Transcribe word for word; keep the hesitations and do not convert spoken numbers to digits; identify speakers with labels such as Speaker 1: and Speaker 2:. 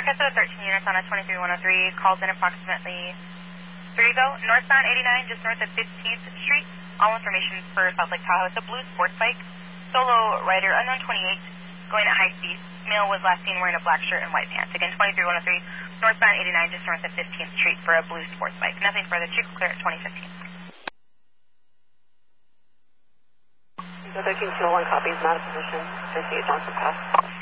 Speaker 1: Broadcast of the thirteen units on a twenty-three one oh three, calls in approximately three ago, northbound eighty-nine, just north of fifteenth Street. All information for South Lake Tahoe. It's a blue sports bike. Solo rider, unknown twenty-eight, going at high speed. Male was last seen wearing a black shirt and white pants. Again, twenty-three one oh three, northbound eighty-nine, just north of fifteenth Street for a blue sports bike. Nothing further. Chico clear at twenty fifteen.
Speaker 2: thirteen two oh one copies, not a position. Associate Johnson Pass.